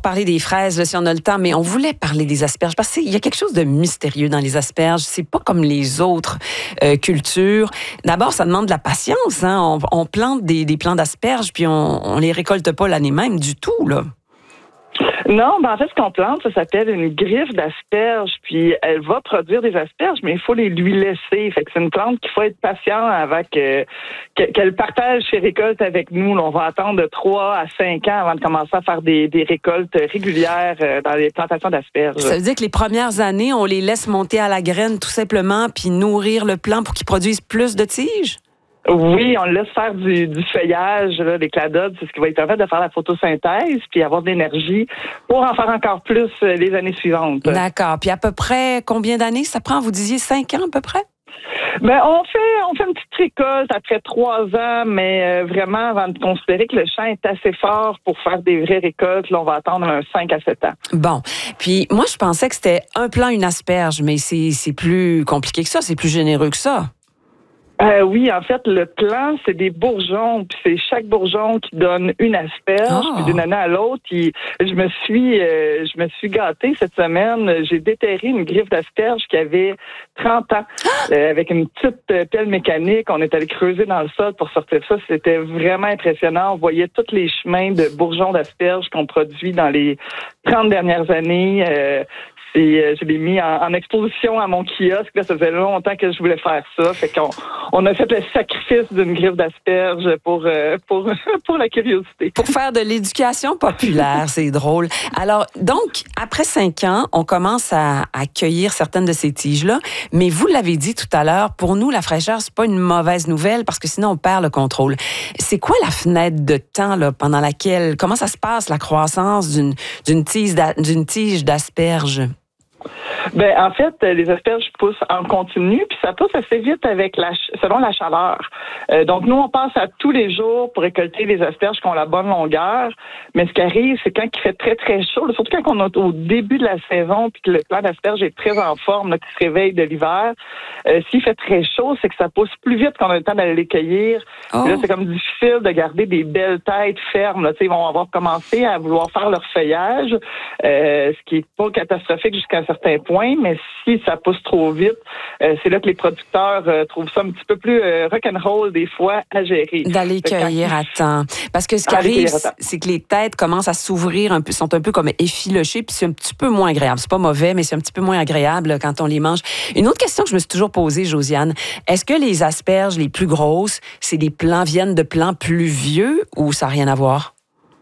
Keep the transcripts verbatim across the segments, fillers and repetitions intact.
reparler des fraises là, si on a le temps, mais on voulait parler des asperges parce qu'il y a quelque chose de mystérieux dans les asperges. C'est pas comme les autres euh, cultures. D'abord, ça demande de la patience. Hein? On, on plante des, des plants d'asperges puis on, on les récolte pas l'année même du tout, là. Non, ben en fait, ce qu'on plante, ça s'appelle une griffe d'asperges, puis elle va produire des asperges, mais il faut les lui laisser. Fait que c'est une plante qu'il faut être patient avec, euh, qu'elle partage ses récoltes avec nous. Là, on va attendre de trois à cinq ans avant de commencer à faire des, des récoltes régulières euh, dans les plantations d'asperges. Ça veut dire que les premières années, on les laisse monter à la graine tout simplement, puis nourrir le plant pour qu'il produise plus de tiges? Oui, on laisse faire du, du feuillage, là, des cladodes, c'est ce qui va lui permettre de faire la photosynthèse puis avoir de l'énergie pour en faire encore plus euh, les années suivantes. D'accord. Puis à peu près combien d'années ça prend? Vous disiez cinq ans à peu près? Ben on fait on fait une petite récolte après trois ans, mais euh, vraiment avant de considérer que le champ est assez fort pour faire des vraies récoltes, là, on va attendre un cinq à sept ans. Bon. Puis moi, je pensais que c'était un plant, une asperge, mais c'est, c'est plus compliqué que ça, c'est plus généreux que ça. Euh, oui, en fait, le plant, c'est des bourgeons, puis c'est chaque bourgeon qui donne une asperge, oh. puis d'une année à l'autre, il, je me suis euh, je me suis gâtée cette semaine. J'ai déterré une griffe d'asperge qui avait trente ans, euh, avec une petite pelle mécanique. On est allé creuser dans le sol pour sortir ça. C'était vraiment impressionnant. On voyait tous les chemins de bourgeons d'asperges qu'on produit dans les trente dernières années. Euh, Et euh, je l'ai mis en, en exposition à mon kiosque. Là, ça faisait longtemps que je voulais faire ça. Fait qu'on on a fait le sacrifice d'une griffe d'asperges pour, euh, pour, pour la curiosité. Pour faire de l'éducation populaire, c'est drôle. Alors, donc, après cinq ans, on commence à, à cueillir certaines de ces tiges-là. Mais vous l'avez dit tout à l'heure, pour nous, la fraîcheur, c'est pas une mauvaise nouvelle parce que sinon, on perd le contrôle. C'est quoi la fenêtre de temps là, pendant laquelle, comment ça se passe, la croissance d'une, d'une tige, d'une tige d'asperges? Ben en fait, les asperges poussent en continu, puis ça pousse assez vite avec la selon la chaleur. Euh, donc nous, on passe à tous les jours pour récolter les asperges qui ont la bonne longueur. Mais ce qui arrive, c'est quand il fait très très chaud, là, surtout quand on est au début de la saison, puis que le plant d'asperges est très en forme, là, qui se réveille de l'hiver. Euh, s'il fait très chaud, c'est que ça pousse plus vite qu'on a le temps d'aller les cueillir. Oh. Là, c'est comme difficile de garder des belles têtes fermes. Là. Ils vont avoir commencé à vouloir faire leur feuillage, euh, ce qui est pas catastrophique jusqu'à un certain point. Mais si ça pousse trop vite, euh, c'est là que les producteurs euh, trouvent ça un petit peu plus euh, rock'n'roll des fois à gérer. D'aller cueillir quand... à temps. Parce que ce qui arrive, c'est que les têtes commencent à s'ouvrir un peu, sont un peu comme effilochées, puis c'est un petit peu moins agréable. C'est pas mauvais, mais c'est un petit peu moins agréable quand on les mange. Une autre question que je me suis toujours posée, Josiane, est-ce que les asperges les plus grosses, c'est des plants, viennent de plants plus vieux ou ça n'a rien à voir?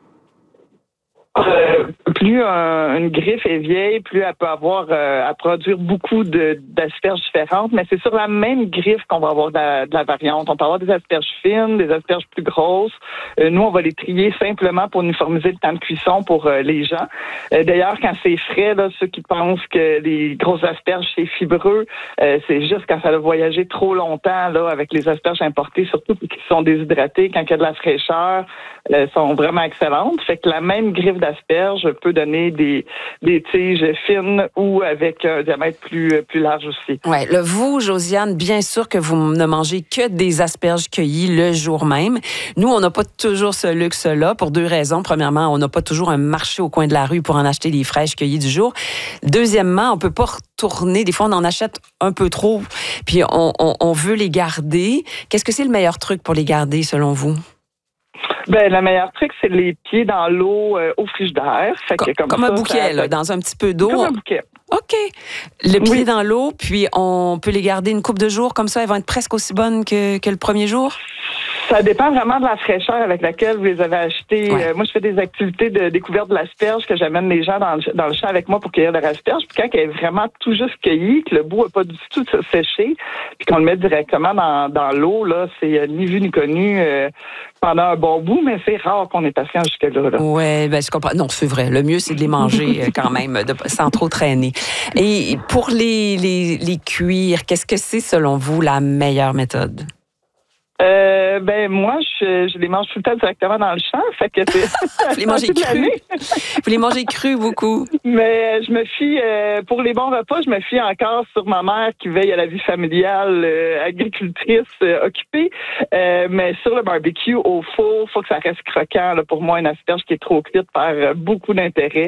Euh, plus un, une griffe est vieille, plus elle peut avoir euh, à produire beaucoup de, d'asperges différentes, mais c'est sur la même griffe qu'on va avoir de la, de la variante. On peut avoir des asperges fines, des asperges plus grosses. Euh, nous, on va les trier simplement pour uniformiser le temps de cuisson pour euh, les gens. Euh, d'ailleurs, quand c'est frais, là, ceux qui pensent que les grosses asperges, c'est fibreux, euh, c'est juste quand ça a voyagé trop longtemps là, avec les asperges importées, surtout qui sont déshydratées, quand il y a de la fraîcheur, euh, sont vraiment excellentes. Fait que la même griffe d'asperges peut donner des, des tiges fines ou avec un diamètre plus, plus large aussi. Oui, le vous, Josiane, bien sûr que vous ne mangez que des asperges cueillies le jour même. Nous, on n'a pas toujours ce luxe-là pour deux raisons. Premièrement, on n'a pas toujours un marché au coin de la rue pour en acheter des fraîches cueillies du jour. Deuxièmement, on peut pas retourner. Des fois, on en achète un peu trop, puis on, on, on veut les garder. Qu'est-ce que c'est le meilleur truc pour les garder, selon vous? Ben, le meilleur truc, c'est les pieds dans l'eau euh, au frigidaire. Fait que comme comme un ça, bouquet, ça, là, dans un petit peu d'eau. Comme un bouquet. OK. Le pied Oui. dans l'eau, puis on peut les garder une couple de jours, comme ça, elles vont être presque aussi bonnes que, que le premier jour? Ça dépend vraiment de la fraîcheur avec laquelle vous les avez achetées. Ouais. Euh, moi, je fais des activités de découverte de l'asperge que j'amène les gens dans le, dans le champ avec moi pour cueillir de l'asperge. Puis quand elle est vraiment tout juste cueillie, que le bout n'a pas du tout séché, puis qu'on le met directement dans, dans l'eau, là, c'est euh, ni vu ni connu euh, pendant un bon bout, mais c'est rare qu'on est patient jusque-là. Là. Oui, ben, je comprends. Non, c'est vrai. Le mieux, c'est de les manger quand même, de, sans trop traîner. Et pour les, les, les cuire, qu'est-ce que c'est, selon vous, la meilleure méthode? Euh, ben moi, je, je les mange tout le temps directement dans le champ, fait que c'est. Vous les mangez crus. Vous les mangez crus beaucoup. Mais euh, je me fie euh, pour les bons repas, je me fie encore sur ma mère qui veille à la vie familiale, euh, agricultrice euh, occupée. Euh, mais sur le barbecue au four, faut que ça reste croquant. Là, pour moi, une asperge qui est trop cuite perd beaucoup d'intérêt.